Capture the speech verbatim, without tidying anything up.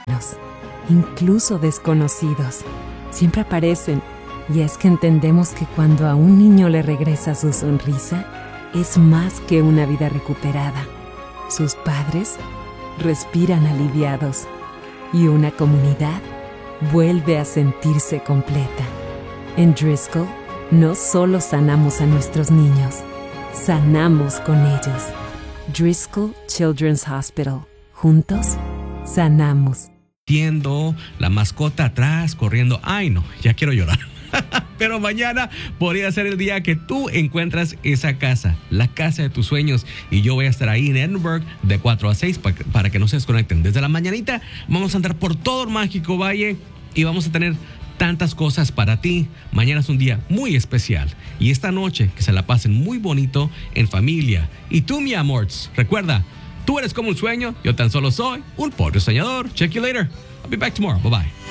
incluso desconocidos. Siempre aparecen, y es que entendemos que cuando a un niño le regresa su sonrisa, es más que una vida recuperada. Sus padres respiran aliviados, y una comunidad vuelve a sentirse completa. En Driscoll, no solo sanamos a nuestros niños, sanamos con ellos. Driscoll Children's Hospital. Juntos, sanamos. Viendo la mascota atrás, corriendo. Ay, no, ya quiero llorar. Pero mañana podría ser el día que tú encuentras esa casa, la casa de tus sueños. Y yo voy a estar ahí en Edinburgh de cuatro a seis para, para que no se desconecten. Desde la mañanita vamos a andar por todo el Mágico Valle y vamos a tener tantas cosas para ti. Mañana es un día muy especial. Y esta noche que se la pasen muy bonito en familia. Y tú, mi amor, recuerda, tú eres como un sueño, yo tan solo soy un pobre soñador. Check you later. I'll be back tomorrow. Bye bye.